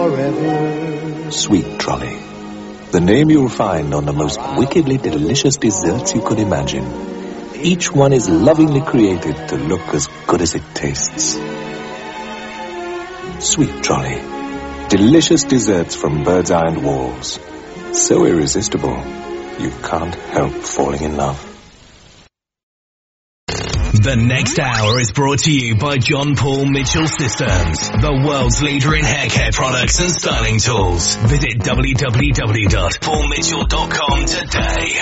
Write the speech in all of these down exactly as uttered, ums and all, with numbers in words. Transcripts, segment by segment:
forever. Sweet Trolley. The name you'll find on the most wickedly delicious desserts you could imagine. Each one is lovingly created to look as good as it tastes. Sweet Trolley. Delicious desserts from Bird's Eye and Walls. So irresistible, you can't help falling in love. The next hour is brought to you by John Paul Mitchell Systems, the world's leader in hair care products and styling tools. Visit w w w dot paul mitchell dot com today.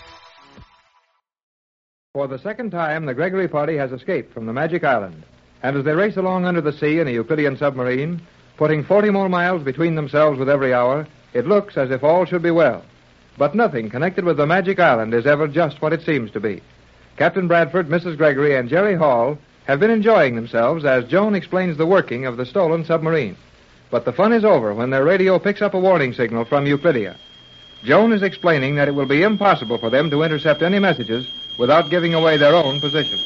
For the second time, the Gregory party has escaped from the Magic Island. And as they race along under the sea in a Euclidean submarine, putting forty more miles between themselves with every hour, it looks as if all should be well. But nothing connected with the Magic Island is ever just what it seems to be. Captain Bradford, Missus Gregory, and Jerry Hall have been enjoying themselves as Joan explains the working of the stolen submarine. But the fun is over when their radio picks up a warning signal from Euclidia. Joan is explaining that it will be impossible for them to intercept any messages without giving away their own position.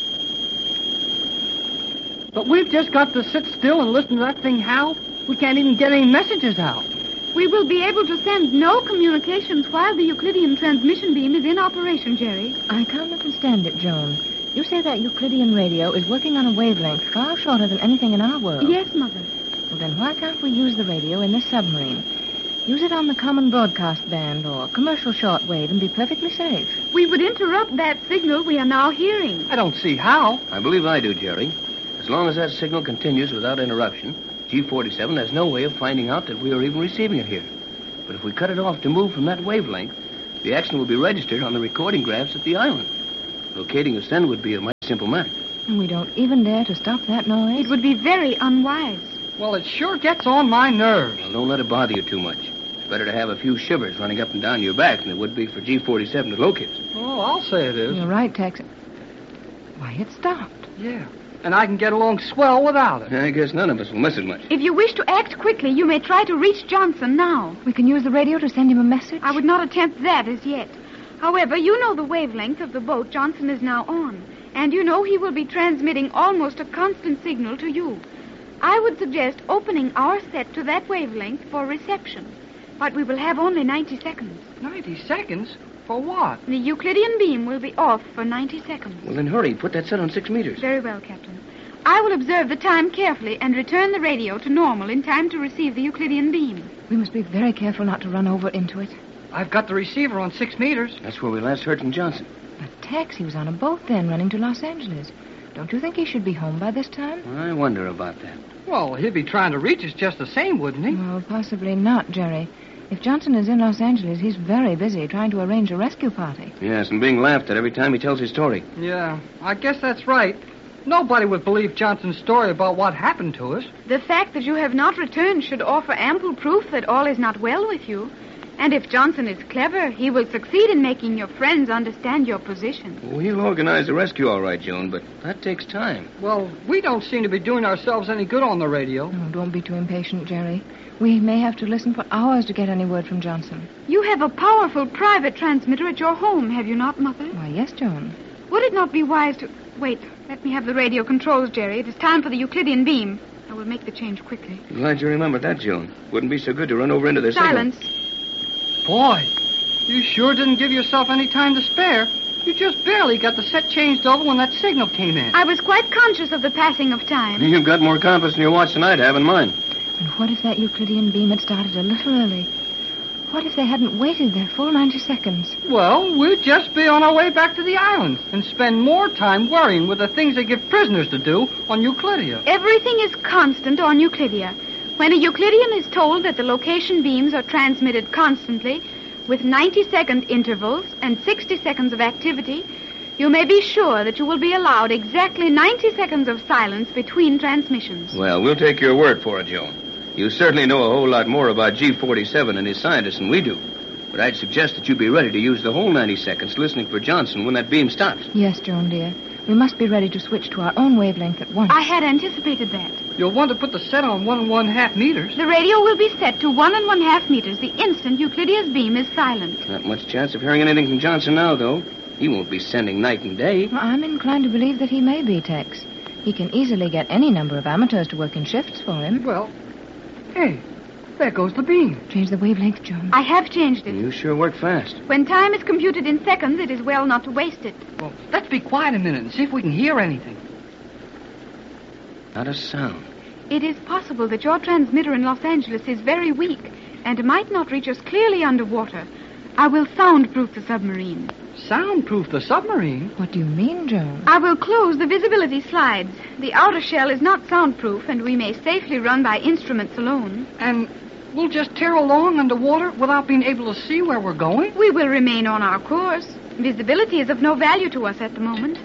But we've just got to sit still and listen to that thing howl. We can't even get any messages out. We will be able to send no communications while the Euclidean transmission beam is in operation, Jerry. I can't understand it, Joan. You say that Euclidean radio is working on a wavelength far shorter than anything in our world. Yes, Mother. Well, then why can't we use the radio in this submarine? Use it on the common broadcast band or commercial shortwave and be perfectly safe. We would interrupt that signal we are now hearing. I don't see how. I believe I do, Jerry. As long as that signal continues without interruption, G forty-seven has no way of finding out that we are even receiving it here. But if we cut it off to move from that wavelength, the action will be registered on the recording graphs at the island. Locating us then would be a mighty simple matter. And we don't even dare to stop that noise? It would be very unwise. Well, it sure gets on my nerves. Well, don't let it bother you too much. It's better to have a few shivers running up and down your back than it would be for G forty-seven to locate us. Oh, I'll say it is. You're right, Tex. Why, it stopped. Yeah. And I can get along swell without it. I guess none of us will miss it much. If you wish to act quickly, you may try to reach Johnson now. We can use the radio to send him a message? I would not attempt that as yet. However, you know the wavelength of the boat Johnson is now on. And you know he will be transmitting almost a constant signal to you. I would suggest opening our set to that wavelength for reception. But we will have only ninety seconds. ninety seconds? For what? The Euclidean beam will be off for ninety seconds. Well, then hurry. Put that set on six meters. Very well, Captain. I will observe the time carefully and return the radio to normal in time to receive the Euclidean beam. We must be very careful not to run over into it. I've got the receiver on six meters. That's where we last heard from Johnson. But Tex, he was on a boat then, running to Los Angeles. Don't you think he should be home by this time? I wonder about that. Well, he'd be trying to reach us just the same, wouldn't he? Well, possibly not, Jerry. If Johnson is in Los Angeles, he's very busy trying to arrange a rescue party. Yes, and being laughed at every time he tells his story. Yeah, I guess that's right. Nobody would believe Johnson's story about what happened to us. The fact that you have not returned should offer ample proof that all is not well with you. And if Johnson is clever, he will succeed in making your friends understand your position. Well, he'll organize the rescue all right, Joan, but that takes time. Well, we don't seem to be doing ourselves any good on the radio. Oh, don't be too impatient, Jerry. We may have to listen for hours to get any word from Johnson. You have a powerful private transmitter at your home, have you not, Mother? Why, yes, Joan. Would it not be wise to... Wait, let me have the radio controls, Jerry. It is time for the Euclidean beam. I will make the change quickly. Glad you remembered that, Joan. Wouldn't be so good to run over into their Silence. signal. Boy, you sure didn't give yourself any time to spare. You just barely got the set changed over when that signal came in. I was quite conscious of the passing of time. You've got more compass in your watch than I'd have in mine. And what if that Euclidean beam had started a little early? What if they hadn't waited their full ninety seconds? Well, we'd just be on our way back to the island and spend more time worrying with the things they give prisoners to do on Euclidia. Everything is constant on Euclidia. When a Euclidean is told that the location beams are transmitted constantly with ninety-second intervals and sixty seconds of activity, you may be sure that you will be allowed exactly ninety seconds of silence between transmissions. Well, we'll take your word for it, Joan. You certainly know a whole lot more about G forty-seven and his scientists than we do. But I'd suggest that you be ready to use the whole ninety seconds listening for Johnson when that beam stops. Yes, Joan, dear. We must be ready to switch to our own wavelength at once. I had anticipated that. You'll want to put the set on one and one half meters. The radio will be set to one and one half meters the instant Euclidia's beam is silent. Not much chance of hearing anything from Johnson now, though. He won't be sending night and day. Well, I'm inclined to believe that he may be, Tex. He can easily get any number of amateurs to work in shifts for him. Well, hey, there goes the beam. Change the wavelength, Joan. I have changed it. You sure work fast. When time is computed in seconds, it is well not to waste it. Well, let's be quiet a minute and see if we can hear anything. Not a sound. It is possible that your transmitter in Los Angeles is very weak and might not reach us clearly underwater. I will soundproof the submarine. Soundproof the submarine? What do you mean, Joan? I will close the visibility slides. The outer shell is not soundproof, and we may safely run by instruments alone. And we'll just tear along underwater without being able to see where we're going? We will remain on our course. Visibility is of no value to us at the moment.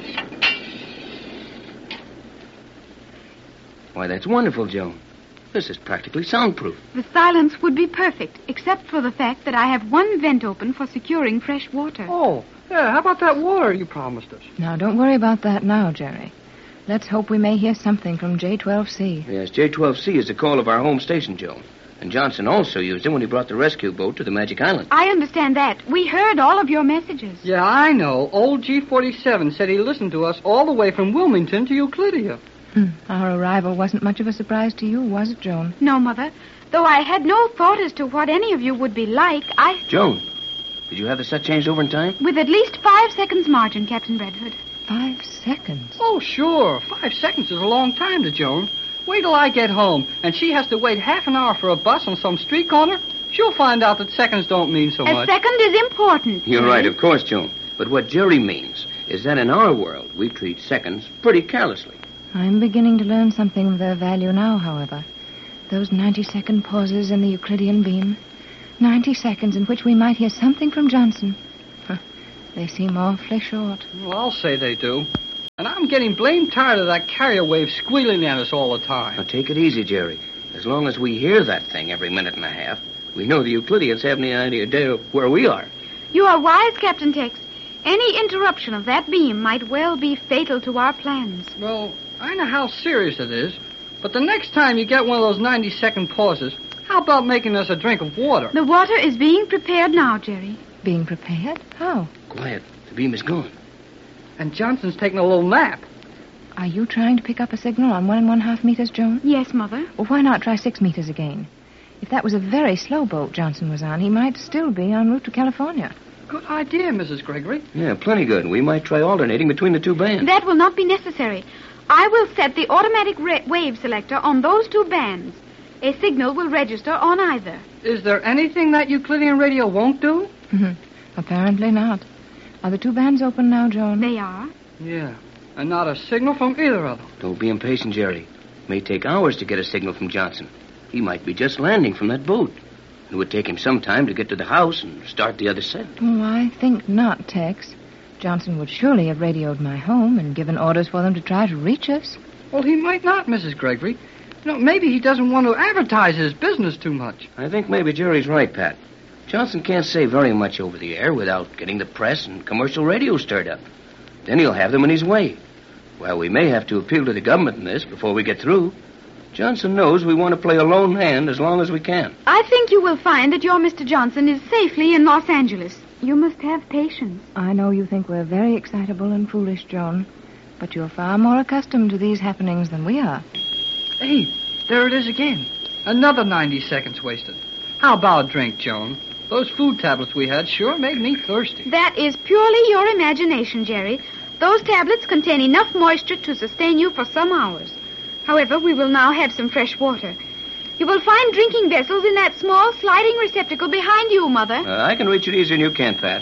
Why, that's wonderful, Joan. This is practically soundproof. The silence would be perfect, except for the fact that I have one vent open for securing fresh water. Oh, yeah, how about that water you promised us? Now, don't worry about that now, Jerry. Let's hope we may hear something from J twelve C. Yes, J twelve C is the call of our home station, Joan. And Johnson also used it when he brought the rescue boat to the Magic Island. I understand that. We heard all of your messages. Yeah, I know. Old G forty-seven said he listened to us all the way from Wilmington to Euclidia. Hmm. Our arrival wasn't much of a surprise to you, was it, Joan? No, Mother. Though I had no thought as to what any of you would be like, I... Joan, did you have the set changed over in time? With at least five seconds margin, Captain Bradford. Five seconds? Oh, sure. Five seconds is a long time to Joan. Wait till I get home, and she has to wait half an hour for a bus on some street corner. She'll find out that seconds don't mean so a much. A second is important. You're right, of course, Joan. But what Jerry means is that in our world, we treat seconds pretty carelessly. I'm beginning to learn something of their value now, however. Those ninety-second pauses in the Euclidean beam. Ninety seconds in which we might hear something from Johnson. Huh. They seem awfully short. Well, I'll say they do. And I'm getting blamed tired of that carrier wave squealing at us all the time. Now, take it easy, Jerry. As long as we hear that thing every minute and a half, we know the Euclideans have any idea where we are. You are wise, Captain Tex. Any interruption of that beam might well be fatal to our plans. Well, I know how serious it is, but the next time you get one of those ninety-second pauses, how about making us a drink of water? The water is being prepared now, Jerry. Being prepared? How? Quiet. The beam is gone. And Johnson's taking a little nap. Are you trying to pick up a signal on one and one half meters, Joan? Yes, Mother. Well, why not try six meters again? If that was a very slow boat Johnson was on, he might still be en route to California. Good idea, Missus Gregory. Yeah, plenty good. We might try alternating between the two bands. That will not be necessary. I will set the automatic ra- wave selector on those two bands. A signal will register on either. Is there anything that Euclidean radio won't do? Apparently not. Are the two bands open now, Joan? They are. Yeah, and not a signal from either of them. Don't be impatient, Jerry. It may take hours to get a signal from Johnson. He might be just landing from that boat. It would take him some time to get to the house and start the other set. Oh, I think not, Tex. Johnson would surely have radioed my home and given orders for them to try to reach us. Well, he might not, Missus Gregory. You know, maybe he doesn't want to advertise his business too much. I think maybe Jerry's right, Pat. Johnson can't say very much over the air without getting the press and commercial radio stirred up. Then he'll have them in his way. Well, we may have to appeal to the government in this before we get through. Johnson knows we want to play a lone hand as long as we can. I think you will find that your Mister Johnson is safely in Los Angeles. You must have patience. I know you think we're very excitable and foolish, Joan, but you're far more accustomed to these happenings than we are. Hey, there it is again. Another ninety seconds wasted. How about a drink, Joan? Those food tablets we had sure made me thirsty. That is purely your imagination, Jerry. Those tablets contain enough moisture to sustain you for some hours. However, we will now have some fresh water. You will find drinking vessels in that small sliding receptacle behind you, Mother. Uh, I can reach it easier than you can, Pat.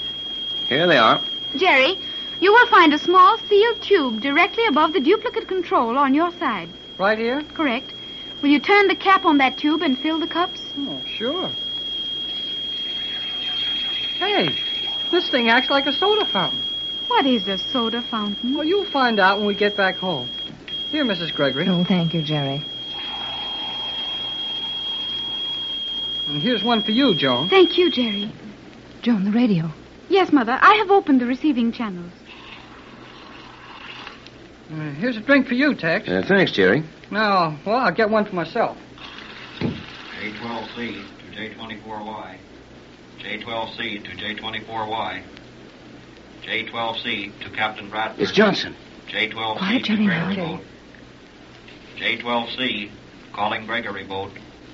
Here they are. Jerry, you will find a small sealed tube directly above the duplicate control on your side. Right here? Correct. Will you turn the cap on that tube and fill the cups? Oh, sure. Hey, this thing acts like a soda fountain. What is a soda fountain? Well, you'll find out when we get back home. Here, Missus Gregory. Oh, thank you, Jerry. And here's one for you, Joan. Thank you, Jerry. Joan, the radio. Yes, Mother. I have opened the receiving channels. Uh, here's a drink for you, Tex. Uh, thanks, Jerry. Now, well, I'll get one for myself. J twelve C to J twenty-four Y. J twelve C to J twenty-four Y. J twelve C to Captain Bradford. It's Johnson. J twelve C Quiet, to Jerry, Gregory now. boat. J twelve C calling Gregory boat.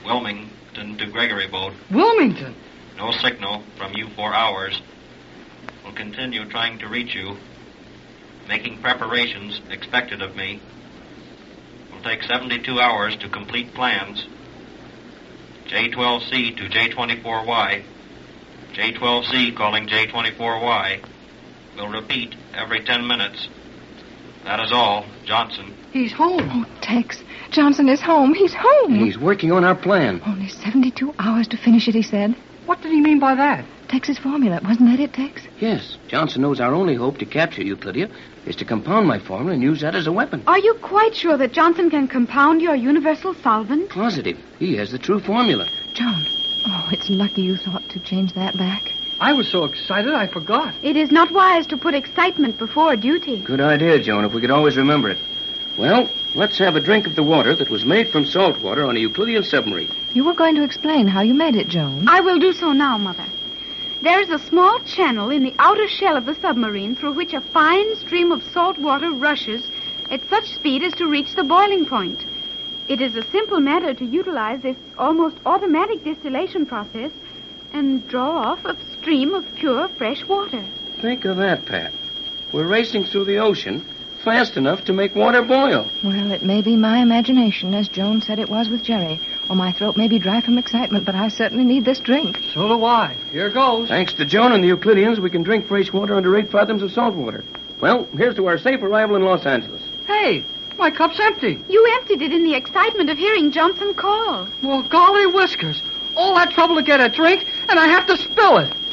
Wilmington to Gregory boat. Wilmington? No signal from you for hours. Will continue trying to reach you. Making preparations expected of me. Will take seventy-two hours to complete plans. J twelve C to J twenty-four Y. J twelve C calling J twenty-four Y. Will repeat every ten minutes. That is all. Johnson. He's home. Oh, Tex. Johnson is home. He's home. And he's working on our plan. Only seventy-two hours to finish it, he said. What did he mean by that? Tex's formula. Wasn't that it, Tex? Yes. Johnson knows our only hope to capture Euclidia is to compound my formula and use that as a weapon. Are you quite sure that Johnson can compound your universal solvent? Positive. He has the true formula. Joan. Oh, it's lucky you thought to change that back. I was so excited I forgot. It is not wise to put excitement before duty. Good idea, Joan, if we could always remember it. Well, let's have a drink of the water that was made from salt water on a Euclidean submarine. You were going to explain how you made it, Joan. I will do so now, Mother. There is a small channel in the outer shell of the submarine through which a fine stream of salt water rushes at such speed as to reach the boiling point. It is a simple matter to utilize this almost automatic distillation process and draw off a stream of pure, fresh water. Think of that, Pat. We're racing through the ocean fast enough to make water boil. Well, it may be my imagination, as Joan said it was with Jerry, or my throat may be dry from excitement, but I certainly need this drink. So do I. Here goes. Thanks to Joan and the Euclideans, we can drink fresh water under eight fathoms of salt water. Well, here's to our safe arrival in Los Angeles. Hey, my cup's empty. You emptied it in the excitement of hearing Johnson call. Well, golly whiskers. All that trouble to get a drink, and I have to spill it.